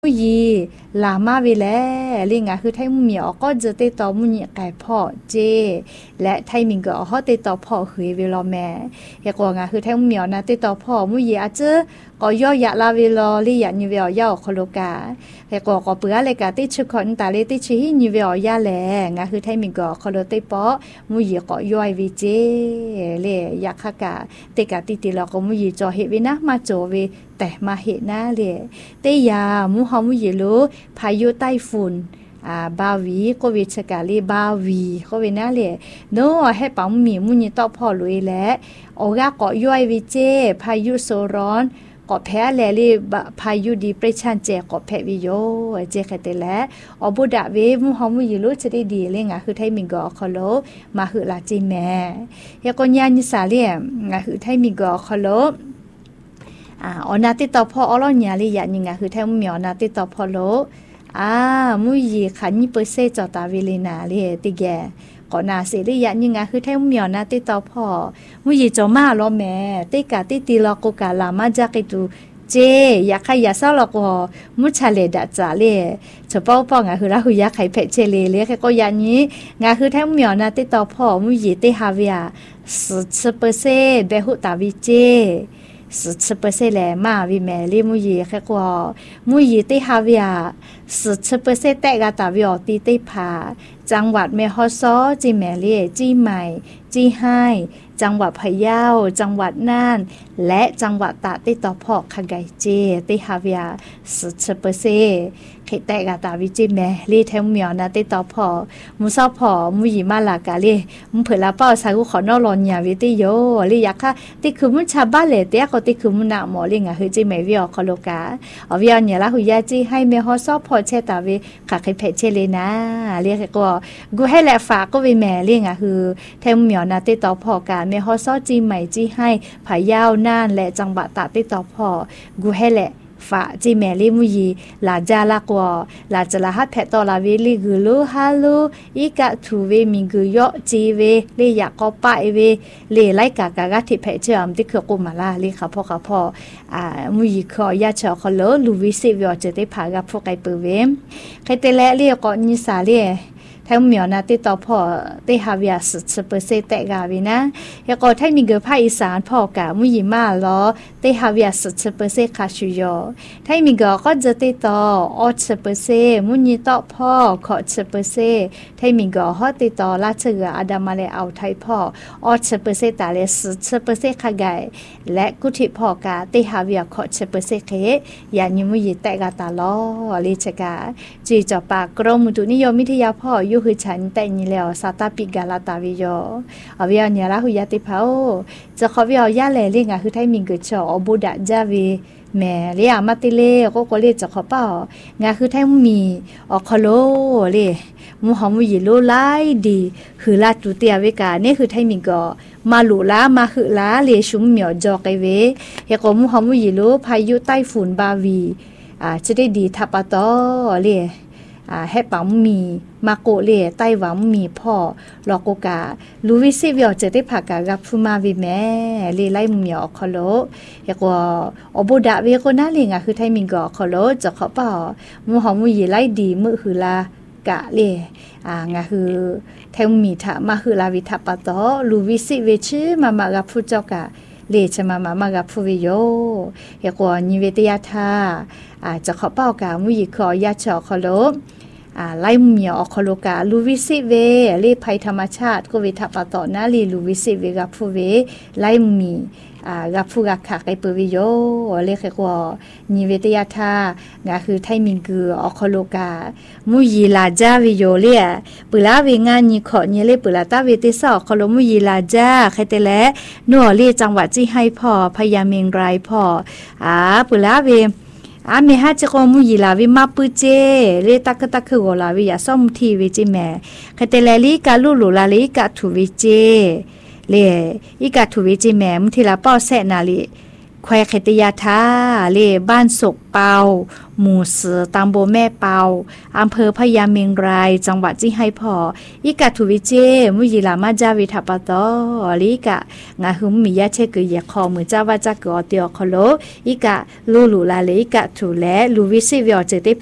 ยีลามาเวแลลิงอ่ะคือไทยมีอก็จะติดต่อมุญไก่พ่อเจและไทยมิงก็ฮอติดต่อพ่อเฮยเวลาแม่เฮกว่าคือไทยมีนะติดต่อพ่อมุยอาจจะก็ย่อยะลาเวลาลิยะนิเวลย่อคโลกาเฮกว่าก็เปื้อเลยกะติชุคนตาเลติชินิเวลยาแลงะคือไทยมิงก็คโลติปอมุยก็ย่อยวิเจเลยอยากกะติกะติลก็มุยจอเฮวินะมาโจเวแต่มาเห็นหน้าเลยเตยามุฮามุยรู้พายุไต้ฝุ่นบาวีก็วิชกาลีบาวีก็เวน่าเลยโน้ให้ปังมีมุญต่อพ่อลุยแล้วโอกาก็ย่อยวิเจพายุโซร้อนก็แพ้แลลี่พายุดีเปรชันเจก็แพ้วิโยเจคเตแล้วอบุดาเวมุฮามุยรู้จะได้ดีเลยงะคือไทยมิงก็คอโลมาหือลาจิแม่ยากญาณิสาเลียงะคือไทยมิงก็คอโลอนาติต่อพ่ออลญาลิยะนี่ไงคือแท้มีอนาติต่อพ่อโลมุยขันญี่ปุ่นเซจอตาวิลินาลิติแกก็นาเสริยะนี่ไงคือแท้มีอนาติต่อพ่อมุยจอมาลอแม่ติกาติติลอกกาลามาจากิตูเจอยากใครอยากเศร้าหรอกว่ามุชาเลดาจ่าเล่เฉพาะป้องคือเราอยากใครเพชเชเลเล่แค่ก็อย่างนี้งาคือแท้มีอนาติต่อพ่อมุยติฮาวิอา10%เบหุตาวิเจ10%แหละมาวิแม่ลิมุยแค่กว่ามุยติฮาวิอา10%แต่กาตาวิอติติพาจังหวัดแม่ฮ่อซ้อจีแม่เล่จีใหม่จีไฮจังหวัดพะเยาจังหวัดน่านและจังหวัดตากติต่อพ่อคาไกเจติฮาวิอา10%เขตแต่กาตาวิจิแม่ลีแทงเมียวนะติต่อพ่อมุซอพ่อมุยมาลากาลีมุเผลาเป้าสากุขอนอรอนยาวิติโยลีอยากค่ะติคือมุชาบ้าเลเตียก็ติคือมุนาหมอลิงอ่ะคือจิแม่วิอคอโลกาอวิอเนี่ยละหุยาจิให้แม่ฮอซอพ่อเชตาวิขาใครเพชเชเลนะเรียกก็กูให้แลฝากก็วิแม่ลิงอ่ะคือแทงเมียวนะติต่อพ่อกาแม่ฮอซอจีใหม่จีให้ผายาวน่านและจังหวัดตากติต่อพ่อกูให้แหละฝาจีแมลิมุยีลาจาลากวลาจลาฮัดแพตอลาเวลิกุลูฮาลูอีกะทูเวมิกุยอจีเวเลยากอปะเวเลไลกากากะทิเพเจอมติคือกุมาลาเลค่ะพ่อมุยีขอยาเฉาคอโลลูวิซิวิอจะได้พากับพวกไกเปเวมใครเตเลเรียกอนิสาเลแท้มีอนาติต่อพ่อติฮาวิอา10%แต่กาวินะยก็ถ้ามีเกภาคอีสานพ่อกะมุยิมาลอติฮาวิอา10%คาชุยอถ้ามีเกก็จะติต่อ10%มุยิต่อพ่อขอ10%ถ้ามีเกฮอติต่อราชเกอาดามาเลเอาไทยพ่อ10%ตาเล10%คาไกและกุฏิพ่อกะติฮาวิอาขอ10%เคยานิมุยิแต่กาตาลอลิชกาจีจอปากกรมอุตุนิยมวิทยาพ่อยูคือฉันแต่นี่แล้วซาตาปิกาลาตาวิโยอวิอเนี่ยละหุยาติเผาจะขอวิอยาแลเรียงคือไทยมิงกึชอบุดะจาวีแม่เรียมาติเลก็เรียจะขอเป้างาคือไทยมีอคโลเลมุฮัมมุยิโลไลดีคือลาตุเตียเวกาเนี่ยคือไทยมิงก็มาหลุลามาคือลาเลชุมเหมียวจอกไอเวเฮก็มุฮัมมุยิโลพายุไต้ฝุ่นบาวีจะได้ดีทับปะตอเลให้ปังมีมาโกเลไต้หวันมีพ่อลอกกาลูวิซิวิอจะได้ผักกับฟูมาวิแม่เลไลมีอคอโลยกว่าอบุดาเวโกนาลิงคือไทยมิงกอคอโลจะขอเปล่ามุฮอมุยไลดีมือคือลากะเลงาคือไทยมีถามาคือลาวิทัปตอลูวิซิเวชื่อมากับผู้เจ้ากะเลชมากับผู้วิโยยกว่านิเวตยาธาจะขอเป้ากามุยขอยาชอคอโลไล่เมียวอคโลกาลูวิซิเวเลภัยธรรมชาติก็เวทัปตอนาลีลูวิซิเวกับผู้เวไล่มีกับผู้กักขาไกเปวิโยเลขกว่านิเวตยาธางาคือไทยมิงกืออคโลกามุยีลาจาวิโยเลปุลาเวงานิขอเนเลปุลาตาเวติสอคโลมุยีลาจาใครแต่และนัวเลจังหวัดจีให้พ่อพยาเมงไรพ่อปุลาเวมีฮัจก็มุยลาวิมาปุเจเรตักคือโกลาวิยาซ่อมทีวิจิแม่คเตเลลีกาลุลุลาลีกาทูวิเจเลอีกาทูวิจิแม่มุทิลาป้อแสนาลีแควเขตยาทาเลบ้านศกเปาหมู่เสือตำบลแม่เปาอำเภอพญาเมงรายจังหวัดจิงไฮพออีกะทุวิเจมุยิลามาจาวิทาปะตอลิกะงาหุมมียะเชกยะคอมือจ้าว่าจักกอเตียคโลอีกะลูลูลาเลอีกะทุแลลูวิซิวิอเจเต